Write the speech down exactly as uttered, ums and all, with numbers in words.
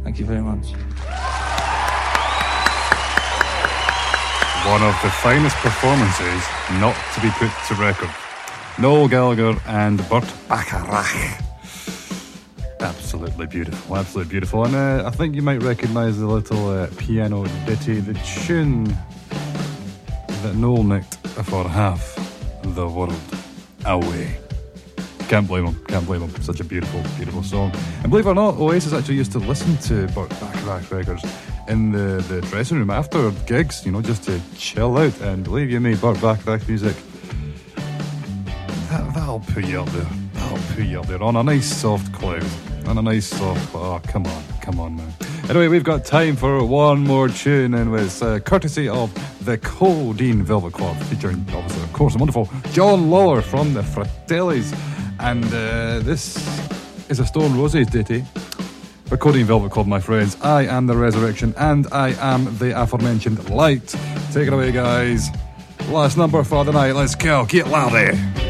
Thank you very much. One of the finest performances not to be put to record. Noel Gallagher and Burt Bacharach. Absolutely beautiful, absolutely beautiful. And uh, I think you might recognise the little uh, piano ditty, the tune that Noel nicked for Half the World Away. Can't blame him, can't blame him. Such a beautiful, beautiful song. And believe it or not, Oasis actually used to listen to Burt Bacharach records in the, the dressing room after gigs, you know, just to chill out. And believe you me, Burt Bacharach music, that, that'll put you up there. That'll put you up there on a nice soft cloud. On a nice soft, oh, come on, come on now. Anyway, we've got time for one more tune, and it's uh, courtesy of the Codeine Velvet Club, featuring, obviously, of course, the wonderful John Lawler from the Fratellis. And uh, this is a Stone Roses ditty for Codeine Velvet Club, my friends. I am the resurrection, and I am the aforementioned light. Take it away, guys. Last number for the night. Let's go. Get louder.